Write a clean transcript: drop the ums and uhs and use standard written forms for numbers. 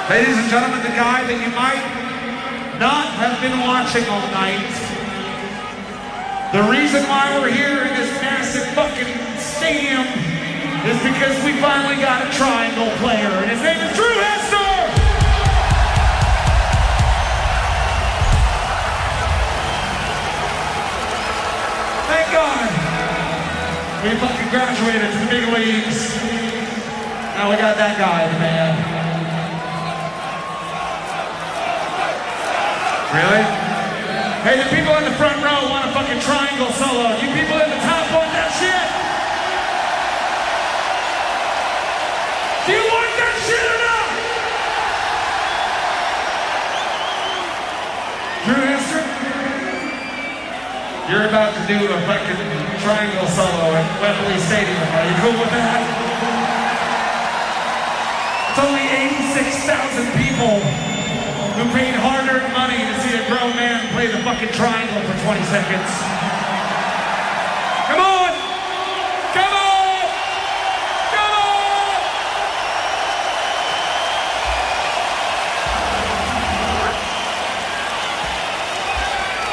Ladies and gentlemen, the guy that you might not have been watching all night. The reason why we're here in this massive fucking stadium is because we finally got a triangle player, and his name is Drew Hester! Thank God. We fucking graduated to the big leagues. Now we got that guy, man. Really? Hey, the people in the front row want a fucking triangle solo. You people in the top want that shit? Do you want that shit or not? Drew Hester? You're about to do a fucking triangle solo at Wembley Stadium. Are you cool with that? It's only 86,000 people who paid hard-earned money to see a grown man play the fucking triangle for 20 seconds.